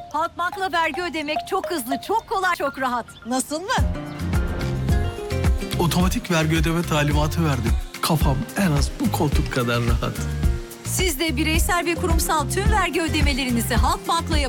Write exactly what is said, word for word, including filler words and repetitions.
Halkbank'la vergi ödemek çok hızlı, çok kolay, çok rahat. Nasıl mı? Otomatik vergi ödeme talimatı verdim. Kafam en az bu koltuk kadar rahat. Siz de bireysel ve kurumsal tüm vergi ödemelerinizi Halkbank'la yapın.